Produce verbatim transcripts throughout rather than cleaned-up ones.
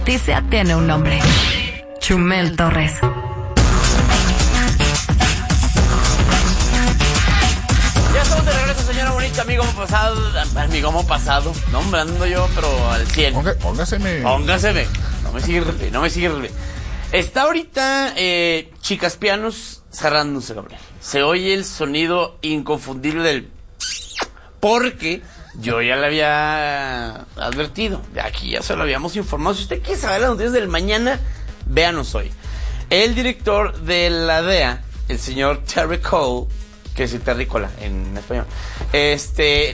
Noticia tiene un nombre. Chumel Torres. Ya estamos de regreso, señora bonita, amigo pasado. Amigo pasado. No, hombre, ando yo, pero al cien. Ponga, póngaseme. Póngaseme. No me sirve, no me sirve. Está ahorita, eh, Chicas Pianos cerrándose, Gabriel. Se oye el sonido inconfundible del... Porque yo ya le había advertido. De aquí ya se lo habíamos informado. Si usted quiere saber las noticias del mañana, véanos hoy. El director de la D E A, el señor Terry Cole, que es el terrícola en español. Este...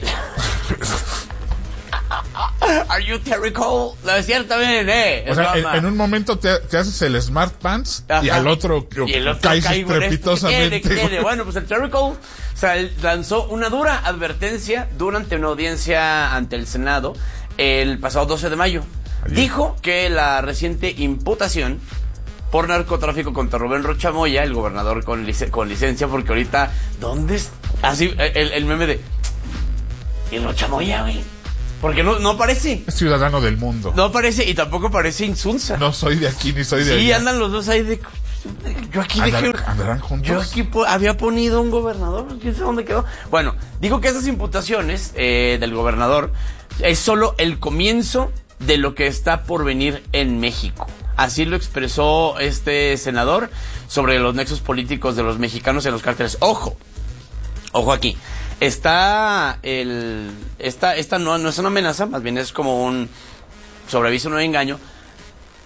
Are you Terry Cole? Lo decía también, eh. O sea, en, en un momento te, te haces el Smart Pants. Ajá. Y al otro, y el otro caes cae estrepitosamente. Quede, quede. Bueno, pues el Terry Cole, o sea, lanzó una dura advertencia durante una audiencia ante el Senado el pasado doce de mayo. Ayer. Dijo que la reciente imputación por narcotráfico contra Rubén Rocha Moya, el gobernador con, lic- con licencia, porque ahorita, ¿dónde es? Así, el, el meme de... ¿Y Rocha Moya, güey? Porque no, no aparece. Es ciudadano del mundo. No aparece y tampoco aparece Insunza. No soy de aquí ni soy de allá. Sí, andan los dos ahí de... Yo aquí Andar, dejé... ¿Andarán juntos? Yo aquí po- había ponido un gobernador, quién sabe dónde quedó. Bueno, digo que esas imputaciones eh, del gobernador es solo el comienzo de lo que está por venir en México. Así lo expresó este senador sobre los nexos políticos de los mexicanos en los cárteles. Ojo, ojo aquí. Está el... Esta, esta no, no es una amenaza, más bien es como un sobreaviso, no engaño,